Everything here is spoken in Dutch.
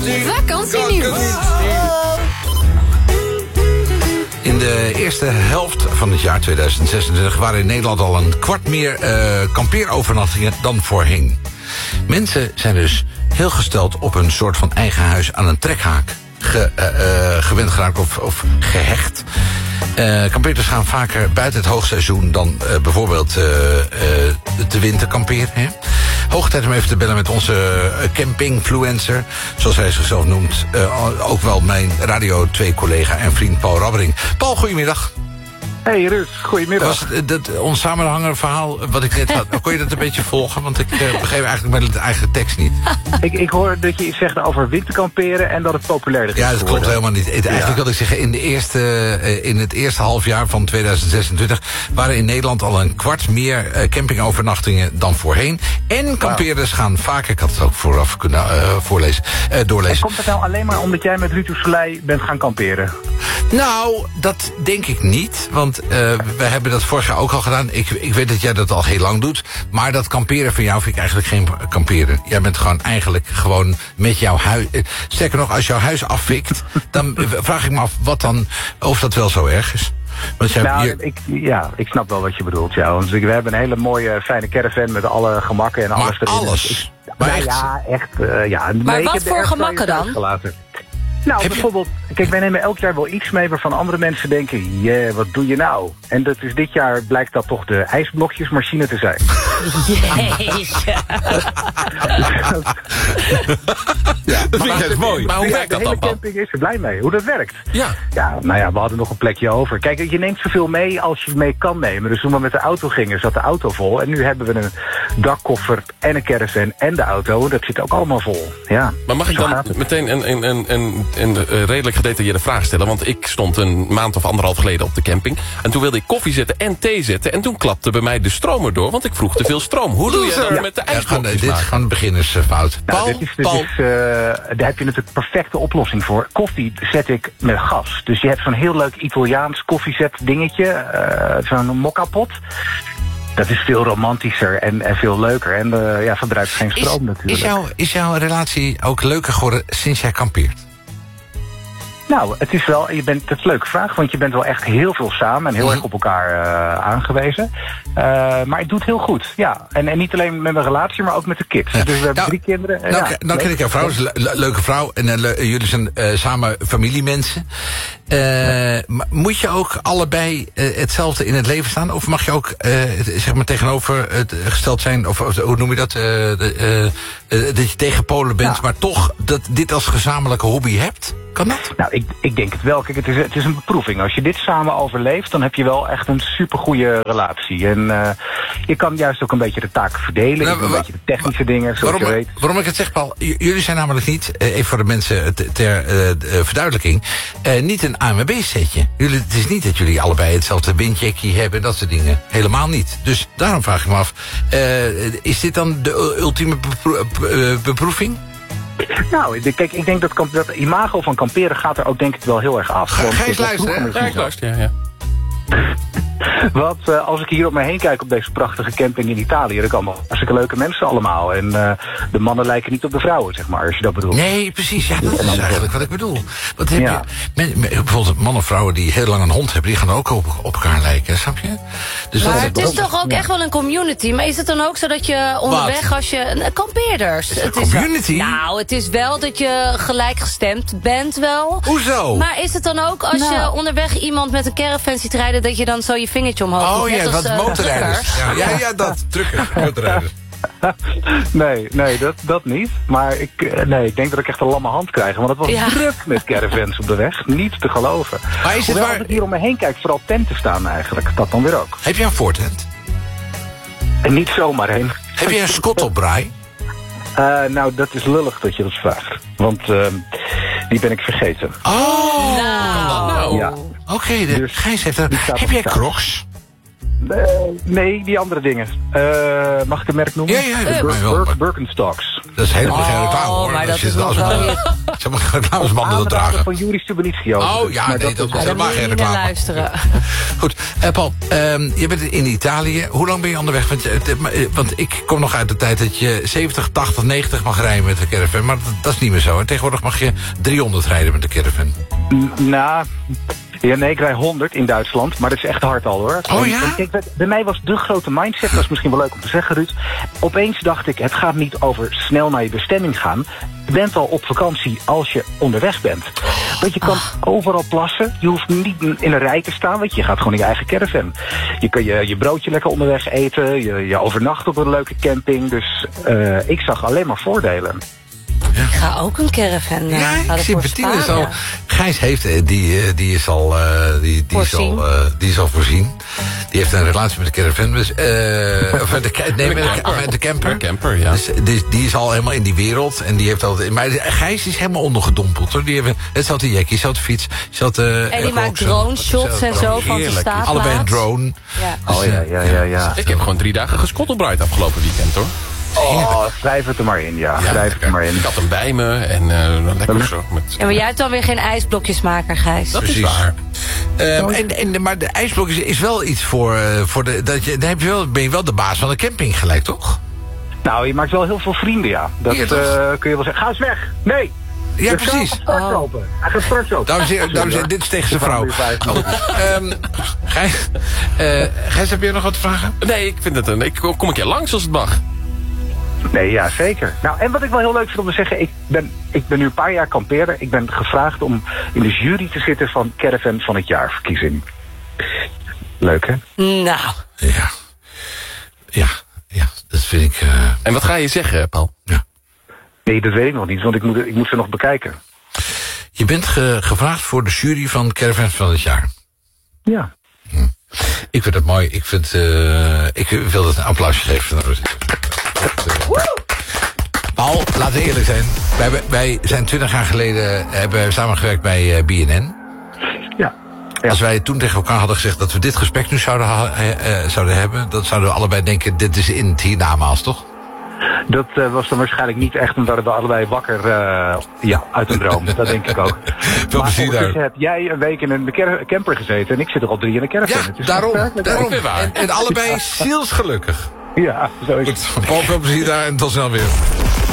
Vakantienieuws. In de eerste helft van het jaar 2026 waren in Nederland al een kwart meer kampeerovernachtingen dan voorheen. Mensen zijn dus heel gesteld op een soort van eigen huis aan een trekhaak gewend geraakt of gehecht. Kampeerders gaan vaker buiten het hoogseizoen dan bijvoorbeeld de winter kamperen. Hè? Hoog tijd om even te bellen met onze campingfluencer, zoals hij zichzelf noemt. Ook wel mijn Radio 2-collega en vriend Paul Rabbering. Paul, goedemiddag. Hey Ruud, goedemiddag. Was dat ons samenhangende verhaal wat ik net had, kon je dat een beetje volgen? Want ik begreep eigenlijk met de eigen tekst niet. Ik hoor dat je iets zegt over winterkamperen en dat het populairder is. Ja, dat klopt helemaal niet. Eigenlijk wil ik zeggen, in het eerste halfjaar van 2026 waren in Nederland al een kwart meer campingovernachtingen dan voorheen. En kampeerders gaan vaker, ik had het ook vooraf kunnen doorlezen. En komt het nou alleen maar omdat jij met Ruud Soleil bent gaan kamperen? Nou, dat denk ik niet. Want we hebben dat vorig jaar ook al gedaan. Ik weet dat jij dat al heel lang doet. Maar dat kamperen van jou vind ik eigenlijk geen kamperen. Jij bent gewoon met jouw huis. Sterker nog, als jouw huis afvikt, dan vraag ik me af of dat wel zo erg is. Want ik snap wel wat je bedoelt. Ja, want we hebben een hele mooie, fijne caravan met alle gemakken en alles erin. Alles? Maar echt? Ja, echt. Maar wat voor gemakken dan? Nou, bijvoorbeeld, kijk, wij nemen elk jaar wel iets mee waarvan andere mensen denken, wat doe je nou? En dat is dit jaar blijkt dat toch de ijsblokjesmachine te zijn. Jezus. Dat vind ik echt mooi. Maar hoe werkt dat dan? De hele camping is er blij mee, hoe dat werkt. Ja. Ja, nou ja, we hadden nog een plekje over. Kijk, je neemt zoveel mee als je mee kan nemen. Dus toen we met de auto gingen, zat de auto vol. En nu hebben we een dakkoffer en een caravan en de auto. Dat zit ook allemaal vol. Ja. Maar mag ik dan meteen een redelijk gedetailleerde vraag stellen? Want ik stond een maand of anderhalf geleden op de camping. En toen wilde ik koffie zetten en thee zetten. En toen klapte bij mij de stromer door, want ik vroeg te veel stroom. Hoe doe je dat met de ijsblokjes? Dit is gewoon beginnersfout. Nou, daar heb je natuurlijk perfecte oplossing voor. Koffie zet ik met gas. Dus je hebt zo'n heel leuk Italiaans koffiezet dingetje. Zo'n mokkapot. Dat is veel romantischer en veel leuker. En verbruikt geen stroom natuurlijk. Is jouw relatie ook leuker geworden sinds jij kampeert? Nou, het is een leuke vraag, want je bent wel echt heel veel samen en heel erg op elkaar aangewezen. Maar het doet heel goed, ja. En niet alleen met mijn relatie, maar ook met de kids. Ja. Dus we hebben 3 kinderen. Nou ken ik jouw vrouw, is een leuke vrouw. En jullie zijn samen familiemensen. Moet je ook allebei hetzelfde in het leven staan? Of mag je ook zeg maar tegenover gesteld zijn? Of hoe noem je dat? Dat je tegen Polen bent, maar toch dit als gezamenlijke hobby hebt? Kan dat? Nou, ik denk het wel. Kijk, het is een beproeving. Als je dit samen overleeft, dan heb je wel echt een supergoeie relatie. En je kan juist ook een beetje de taken verdelen. Een beetje de technische dingen, zoals je weet. Waarom ik het zeg, Paul? Jullie zijn namelijk niet, even voor de mensen ter verduidelijking, niet een ANWB-setje. Het is niet dat jullie allebei hetzelfde windjackie hebben, dat soort dingen. Helemaal niet. Dus daarom vraag ik me af, is dit dan de ultieme beproeving? Nou, kijk, ik denk dat imago van kamperen gaat er ook denk ik wel heel erg af. Ga eens luisteren. Ja, ik luister, ja. Want als ik hier om me heen kijk op deze prachtige camping in Italië, dan komen hartstikke leuke mensen allemaal. En de mannen lijken niet op de vrouwen, zeg maar, als je dat bedoelt. Nee, precies. Ja, dat is eigenlijk wat ik bedoel. Wat heb je? Bijvoorbeeld mannen of vrouwen die heel lang een hond hebben, die gaan ook op elkaar lijken, snap je? Dus maar het is toch ook echt wel een community. Maar is het dan ook zo dat je onderweg als je... Kampeerders. Is het een community? Nou, het is wel dat je gelijkgestemd bent wel. Hoezo? Maar is het dan ook als je onderweg iemand met een caravan ziet rijden, dat je dan zo je vingertje omhoog doet? Oh ja, wat motorrijders. Ja, dat. Truckers, motorrijders. Nee, dat niet. Maar ik denk dat ik echt een lamme hand krijg. Want het was druk met caravans op de weg. Niet te geloven. Maar is het als ik hier om me heen kijk, vooral tenten staan eigenlijk. Dat dan weer ook. Heb je een voortent? En niet zomaar heen. Heb je een schottelbraai? Nou, dat is lullig dat je dat vraagt. Want die ben ik vergeten. Oh! Nou. Ja. Oké, Gijs heeft er. Heb jij Crocs? Nee, die andere dingen. Mag ik een merk noemen? Ja, dat mag wel. Birkenstocks. Dat is helemaal geen reclame, hoor. Maar dat Als je is het nog als wel... Zeg maar reclamesbanden wil dragen. Van Juri Stubenitski. Oh ja, nee, dat is helemaal geen reclame. luisteren. Goed, Paul, je bent in Italië. Hoe lang ben je onderweg? Want ik kom nog uit de tijd dat je 70, 80, 90 mag rijden met de caravan. Maar dat is niet meer zo. Hè? Tegenwoordig mag je 300 rijden met de caravan. Ja, nee, ik rij 100 in Duitsland, maar dat is echt hard al, hoor. Oh ja? En kijk, bij mij was de grote mindset, dat is misschien wel leuk om te zeggen, Ruud. Opeens dacht ik, het gaat niet over snel naar je bestemming gaan. Je bent al op vakantie als je onderweg bent. Want je kan overal plassen. Je hoeft niet in een rij te staan, want je gaat gewoon in je eigen caravan. Je kan je broodje lekker onderweg eten. Je overnacht op een leuke camping. Dus ik zag alleen maar voordelen. Ja. Ik ga ook een caravan ik zie Bettine is al... Gijs heeft, die is al voorzien. Die heeft een relatie met de caravan. Dus, met de camper. Een camper, ja. Dus die is al helemaal in die wereld. En die heeft altijd... Maar Gijs is helemaal ondergedompeld, hoor. Die hebben hetzelfde jackie, hetzelfde fiets. En die maakt drone shots en zo van de staatplaats. Allebei een drone. Ja. Dus, ja. Ik heb gewoon 3 dagen gescottelbraaid afgelopen weekend, hoor. Schrijf het er maar in, schrijf het er maar in. Ik had hem bij me en lekker zo. Ja, maar jij hebt dan weer geen ijsblokjesmaker, Gijs. Dat is waar. Maar de ijsblokjes is wel iets voor de... ben je wel de baas van de camping gelijk, toch? Nou, je maakt wel heel veel vrienden, ja. Dat kun je wel zeggen. Ga eens weg! Nee! Ja, precies. Hij gaat straks open. Dames en heren, dit is tegen zijn vrouw. Gijs, heb je nog wat te vragen? Nee, ik vind het ik kom een keer langs als het mag. Nee, ja, zeker. Nou, en wat ik wel heel leuk vind om te zeggen... Ik ben nu een paar jaar kampeerder. Ik ben gevraagd om in de jury te zitten van Caravan van het Jaar verkiezing. Leuk, hè? Nou. Ja, dat vind ik... En wat ga je zeggen, Paul? Ja. Nee, dat weet ik nog niet, want ik moet ze nog bekijken. Je bent gevraagd voor de jury van Caravan van het Jaar. Ja. Ik vind het mooi. Ik wil dat een applausje geven. Paul, laten we eerlijk zijn. Wij zijn 20 jaar geleden hebben samengewerkt bij BNN. Ja. Als wij toen tegen elkaar hadden gezegd dat we dit gesprek nu zouden hebben... dan zouden we allebei denken, dit is in het hiernamaals, toch? Dat was dan waarschijnlijk niet echt, omdat we allebei wakker uit een droom. Dat denk ik ook. Veel plezier daar. Heb jij een week in een camper gezeten en ik zit er al 3 in een caravan. Ja, daarom. En allebei zielsgelukkig. Ja, zo is het. Goed, Paul, veel plezier daar en tot snel weer.